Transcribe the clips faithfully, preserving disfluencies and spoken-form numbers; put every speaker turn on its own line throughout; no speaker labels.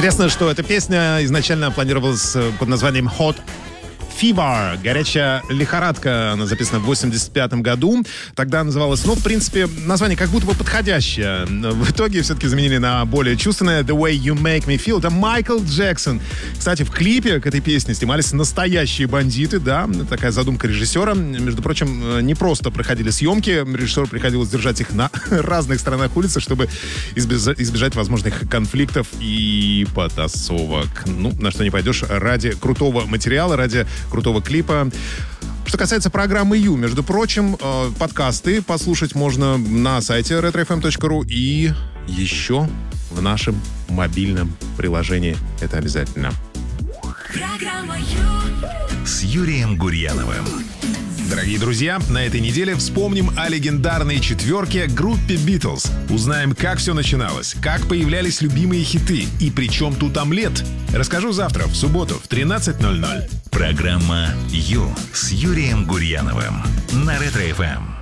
Интересно, что эта песня изначально планировалась под названием Hot Fever, горячая лихорадка, она записана в восемьдесят пятом году. Тогда называлась, ну, в принципе, название как будто бы подходящее. В итоге все-таки заменили на более чувственное The Way You Make Me Feel. Это Майкл Джексон. Кстати, в клипе к этой песне снимались настоящие бандиты, да, такая задумка режиссера. Между прочим, не просто проходили съемки, режиссеру приходилось держать их на разных сторонах улицы, чтобы избежать, избежать возможных конфликтов и потасовок. Ну, на что не пойдешь ради крутого материала, ради крутого клипа. Что касается программы Ю, между прочим, э, подкасты послушать можно на сайте ретро эф эм точка ру и еще в нашем мобильном приложении. Это обязательно.
Программа Ю
с Юрием Гурьяновым.
Дорогие друзья, на этой неделе вспомним о легендарной четверке группе Beatles. Узнаем, как все начиналось, как появлялись любимые хиты и при чем тут омлет. Расскажу завтра, в субботу, в тринадцать ноль ноль.
Программа Ю с Юрием Гурьяновым на Ретро эф эм.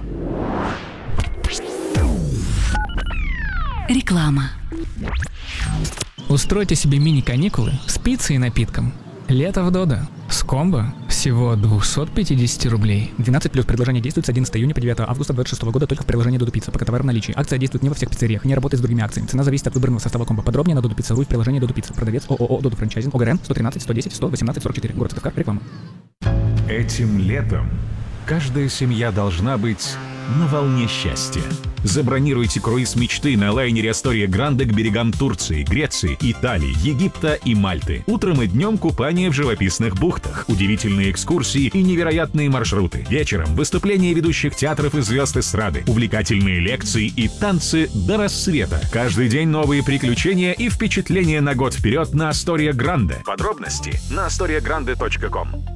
Реклама.
Устройте себе мини-каникулы с пиццей и напитком. Лето в Додо. С комбо всего двести пятьдесят рублей.
двенадцать плюс предложение действует с одиннадцатого июня по девятое августа две тысячи шестого года только в приложении Додо Пицца. Пока товар в наличии. Акция действует не во всех пиццериях, не работает с другими акциями. Цена зависит от выбранного состава комбо. Подробнее на Додо Пицца точка ру в приложении Додо Пицца. Продавец ООО Додо Франчайзинг. ОГРН сто тринадцать сто десять сто восемнадцать сорок четыре. Город Сыктывкар. Реклама.
Этим летом каждая семья должна быть на волне счастья. Забронируйте круиз мечты на лайнере Астория Гранде к берегам Турции, Греции, Италии, Египта и Мальты. Утром и днем купание в живописных бухтах, удивительные экскурсии и невероятные маршруты. Вечером выступления ведущих театров и звезд эстрады, увлекательные лекции и танцы до рассвета. Каждый день новые приключения и впечатления на год вперед на Астория Гранде. Подробности на астория гранде точка ком.